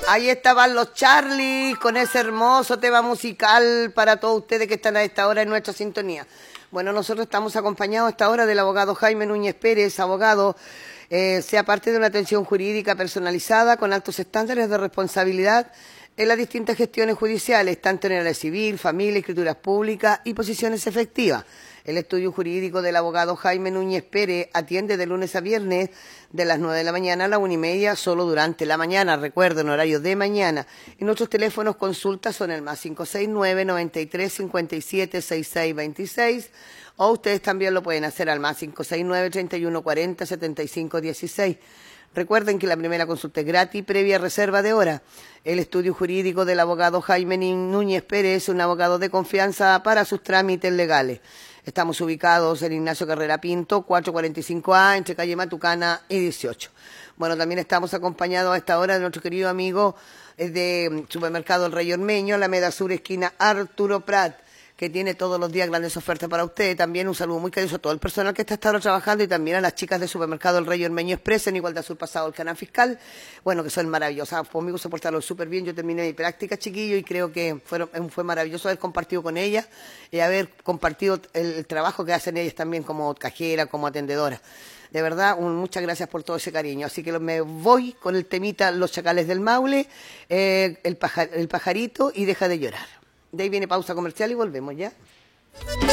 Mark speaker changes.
Speaker 1: Ahí estaban los Charlie con ese hermoso tema musical para todos ustedes que están a esta hora en nuestra sintonía. Bueno, nosotros estamos acompañados a esta hora del abogado Jaime Núñez Pérez, abogado, sea parte de una atención jurídica personalizada con altos estándares de responsabilidad en las distintas gestiones judiciales, tanto en el área civil, familia, escrituras públicas y posiciones efectivas. El estudio jurídico del abogado Jaime Núñez Pérez atiende de lunes a viernes de las 9 de la mañana a la 1:30, solo durante la mañana, recuerden, horario de mañana. Y nuestros teléfonos consultas son el +569 93 57 66 26, o ustedes también lo pueden hacer al +569 31 40 75 16. Recuerden que la primera consulta es gratis, previa reserva de hora. El estudio jurídico del abogado Jaime Núñez Pérez es un abogado de confianza para sus trámites legales. Estamos ubicados en Ignacio Carrera Pinto, 445A, entre calle Matucana y 18. Bueno, también estamos acompañados a esta hora de nuestro querido amigo de Supermercado El Rey Ormeño, Alameda Sur, esquina Arturo Prat, que tiene todos los días grandes ofertas para usted. También un saludo muy cariñoso a todo el personal que está hasta ahora trabajando y también a las chicas de Supermercado El Rey Ormeño Express en Igualdad Sur Pasado el Canal Fiscal. Bueno, que son maravillosas. Conmigo se portaron súper bien. Yo terminé mi práctica, chiquillo, y creo que fue maravilloso haber compartido con ellas y haber compartido el trabajo que hacen ellas también como cajera, como atendedora. De verdad, muchas gracias por todo ese cariño. Así que me voy con el temita Los Chacales del Maule, el pajarito y Deja de Llorar. De ahí viene pausa comercial y volvemos ya.